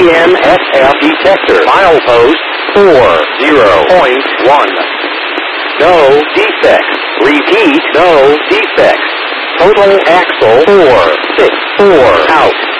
DMSF detector. Milepost 40.1. No defects. Repeat, no defects. Total axle 464 out.